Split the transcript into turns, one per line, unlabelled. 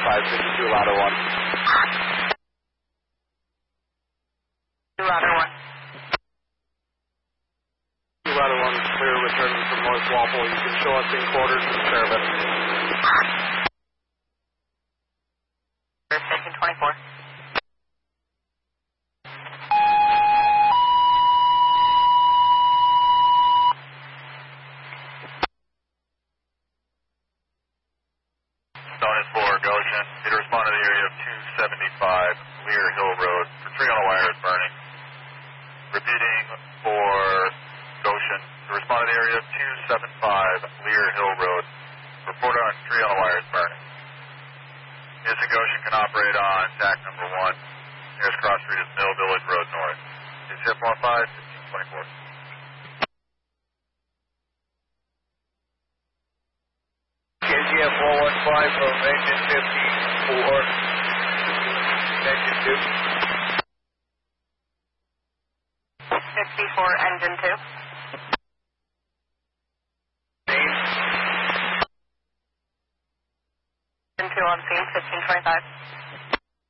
552 ladder 1.
Ladder 1.
Ladder 1 is clear, returning from North Walpole. You can show us in quarters and service.
1524.
Stone is 4, Goshen. Need to respond to the area of 275 Lear Hill Road. For tree on a wire is burning. Repeating for Goshen. To respond to the area of 275 Lear Hill Road. Report on tree on a wire is burning. Houston Goshen can operate on TAC number 1. Nearest cross street is Mill Village Road North. KCF 1524.
KCF 415 from engine 54. Engine 2.
54, engine 2.
Name?
Engine 2 on scene, 1525.